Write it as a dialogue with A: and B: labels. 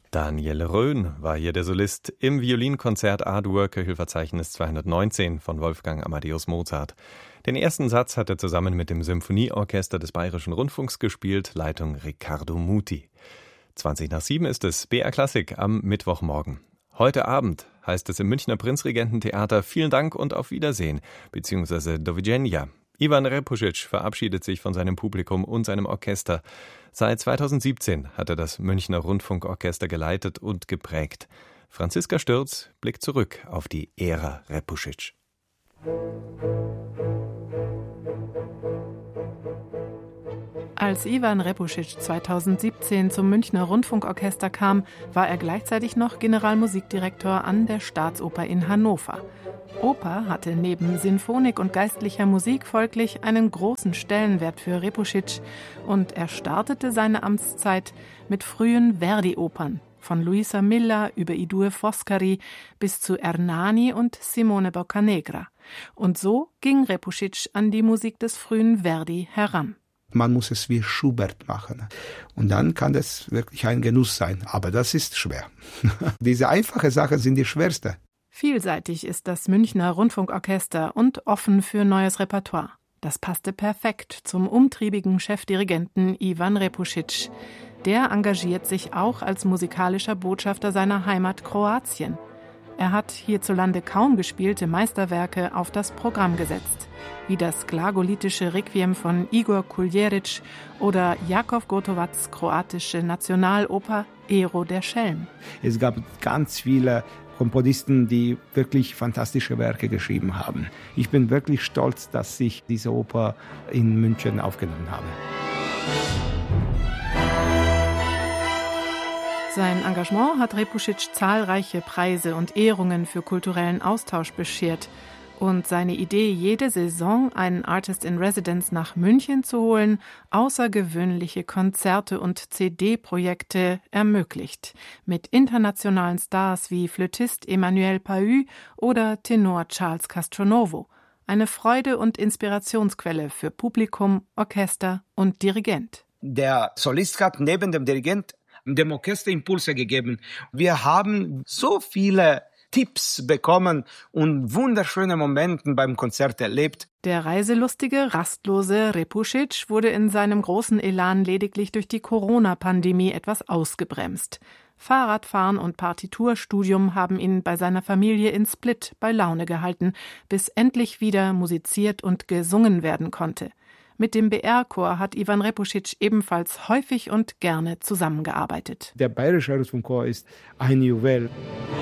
A: Daniel Röhn war hier der Solist im Violinkonzert A-Dur, Köchelverzeichnis 219 von Wolfgang Amadeus Mozart. Den ersten Satz hat er zusammen mit dem Symphonieorchester des Bayerischen Rundfunks gespielt, Leitung Riccardo Muti. 7:20 ist es, BR Klassik am Mittwochmorgen. Heute Abend heißt es im Münchner Prinzregententheater vielen Dank und auf Wiedersehen, beziehungsweise Do widzenia. Ivan Repušić verabschiedet sich von seinem Publikum und seinem Orchester. Seit 2017 hat er das Münchner Rundfunkorchester geleitet und geprägt. Franziska Stürz blickt zurück auf die Ära Repušić.
B: Als Ivan Repušić 2017 zum Münchner Rundfunkorchester kam, war er gleichzeitig noch Generalmusikdirektor an der Staatsoper in Hannover. Oper hatte neben Sinfonik und geistlicher Musik folglich einen großen Stellenwert für Repušić und er startete seine Amtszeit mit frühen Verdi-Opern, von Luisa Miller über I Due Foscari bis zu Ernani und Simone Boccanegra. Und so ging Repušić an die Musik des frühen Verdi heran.
C: Man muss es wie Schubert machen. Und dann kann das wirklich ein Genuss sein. Aber das ist schwer. Diese einfachen Sachen sind die schwerste.
B: Vielseitig ist das Münchner Rundfunkorchester und offen für neues Repertoire. Das passte perfekt zum umtriebigen Chefdirigenten Ivan Repušić. Der engagiert sich auch als musikalischer Botschafter seiner Heimat Kroatien. Er hat hierzulande kaum gespielte Meisterwerke auf das Programm gesetzt, wie das glagolitische Requiem von Igor Kuljerić oder Jakov Gotovacs kroatische Nationaloper Ero der Schelm.
C: Es gab ganz viele Komponisten, die wirklich fantastische Werke geschrieben haben. Ich bin wirklich stolz, dass ich diese Oper in München aufgenommen habe.
B: Sein Engagement hat Repušić zahlreiche Preise und Ehrungen für kulturellen Austausch beschert. Und seine Idee, jede Saison einen Artist in Residence nach München zu holen, außergewöhnliche Konzerte und CD-Projekte ermöglicht. Mit internationalen Stars wie Flötist Emmanuel Pahud oder Tenor Charles Castronovo. Eine Freude und Inspirationsquelle für Publikum, Orchester und Dirigent.
C: Der Solist hat neben dem Dirigent dem Orchester Impulse gegeben. Wir haben so viele Tipps bekommen und wunderschöne Momente beim Konzert erlebt.
B: Der reiselustige, rastlose Repušić wurde in seinem großen Elan lediglich durch die Corona-Pandemie etwas ausgebremst. Fahrradfahren und Partiturstudium haben ihn bei seiner Familie in Split bei Laune gehalten, bis endlich wieder musiziert und gesungen werden konnte. Mit dem BR-Chor hat Ivan Repušić ebenfalls häufig und gerne zusammengearbeitet.
C: Der Bayerische Rundfunkchor ist ein Juwel.